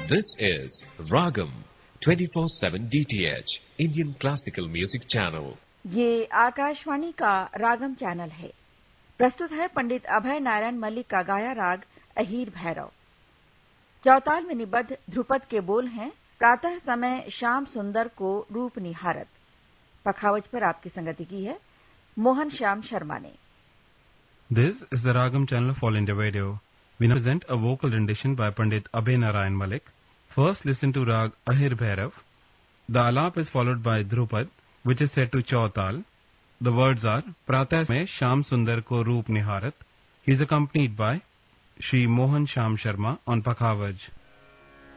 This is Ragam 24/7 DTH Indian Classical Music Channel. ये आकाशवाणी का रागम channel है। प्रस्तुत है पंडित अभय नारायण मल्लिक का गाया राग अहीर भैरव। चौताल में निबद्ध ध्रुपद के बोल हैं, प्रातः समय श्याम सुंदर को रूप निहारत। पखावज पर आपकी संगति की है मोहन श्याम शर्मा ने। This is the Ragam channel of All India Radio. We now present a vocal rendition by Pandit Abhay Narayan Malik. First listen to Rag Ahir Bhairav. The alap is followed by Dhrupad, which is set to Chautal. The words are Pratah mein Sham Sundar ko roop niharat. He is accompanied by Shri Mohan Sham Sharma on Pakhavaj.